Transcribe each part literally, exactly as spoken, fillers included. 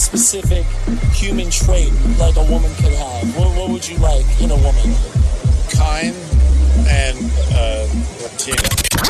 specific human trait like a woman could have? What, what would you like in a woman? Kind and uh, Latina.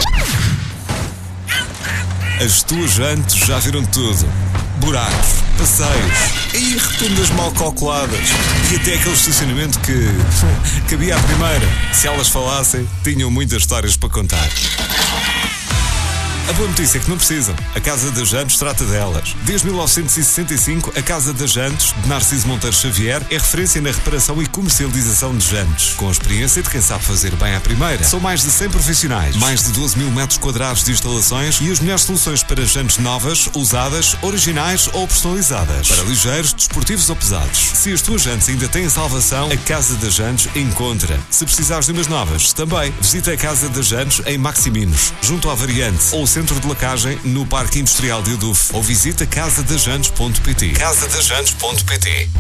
As tuas jantes já viram tudo. Buracos, passeios e rotundas mal calculadas. E até aquele estacionamento que cabia à primeira. Se elas falassem, tinham muitas histórias para contar. A boa notícia é que não precisam. A Casa das Jantes trata delas. Desde mil novecentos e sessenta e cinco, a Casa das Jantes, de Narciso Monteiro Xavier, é referência na reparação e comercialização de jantes, com a experiência de quem sabe fazer bem à primeira. São mais de cem profissionais, mais de doze mil metros quadrados de instalações e as melhores soluções para jantes novas, usadas, originais ou personalizadas. Para ligeiros, desportivos ou pesados. Se as tuas jantes ainda têm salvação, a Casa das Jantes encontra. Se precisares de umas novas, também visita a Casa das Jantes em Maximinos, junto à Variante, ou Centro de Lacagem, no Parque Industrial de Adufo, ou visita casa das jantes ponto pt. casa das jantes ponto pt.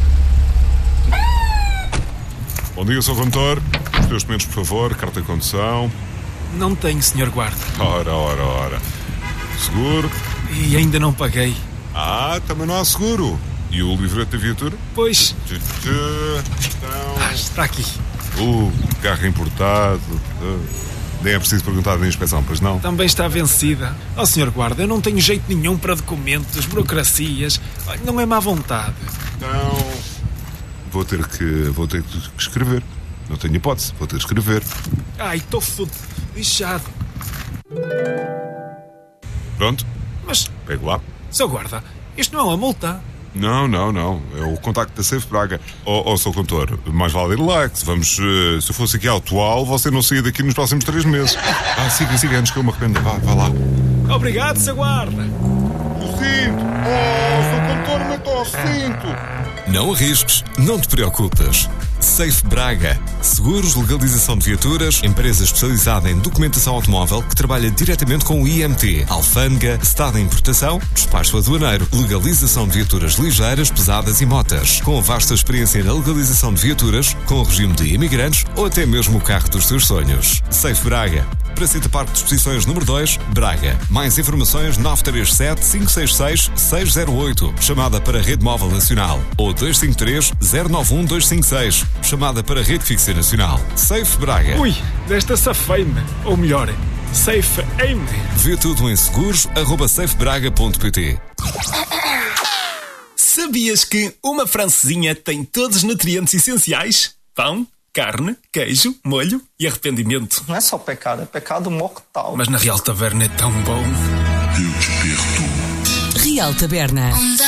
Bom dia, senhor Condutor. Os teus documentos, por favor. Carta de condução. Não tenho, senhor Guarda. Ora, ora, ora. Seguro. E ainda não paguei. Ah, também não há seguro. E o livreto da viatura? Pois. Então... Ah, está aqui. Uh, carro importado. Uh. Nem é preciso perguntar da inspeção, pois não? Também está vencida. Ó, senhor Guarda, eu não tenho jeito nenhum para documentos, burocracias. Não é má vontade. Então... Vou ter que... Vou ter que escrever. Não tenho hipótese. Vou ter que escrever. Ai, estou fudido. Lixado. Pronto. Mas... Pego lá. Senhor Guarda, isto não é uma multa. Não, não, não. É o contacto da Safe Braga. Ó, oh, oh, seu condutor, mais vale ir lá, que se vamos... Uh, se eu fosse aqui atual, você não saía daqui nos próximos três meses. Ah, siga, siga, antes que eu me arrependa. Vá, vá lá. Obrigado, senhor Guarda. O cinto! Oh, seu condutor, mete ao cinto! Não arrisques, não te preocupes. Safe Braga. Seguros, legalização de viaturas, empresa especializada em documentação automóvel que trabalha diretamente com o I M T, alfândega, estado de importação, despacho aduaneiro, legalização de viaturas ligeiras, pesadas e motas. Com vasta experiência na legalização de viaturas, com o regime de imigrantes ou até mesmo o carro dos seus sonhos. Safe Braga. Praceta Parque de Exposições número dois, Braga. Mais informações nove três sete, cinco seis seis, seis zero oito. Chamada para a Rede Móvel Nacional. Ou dois cinco três, zero nove um, dois cinco seis. Chamada para a Rede Fixa Nacional. Safe Braga. Ui, desta safei-me. Ou melhor, safe-me. Vê tudo em seguros arroba safe braga ponto pt. Sabias que uma francesinha tem todos os nutrientes essenciais? Pão, carne, queijo, molho e arrependimento. Não é só pecado, é pecado mortal. Mas na Real Taverna é tão bom. Eu te perdoo. Real Taberna.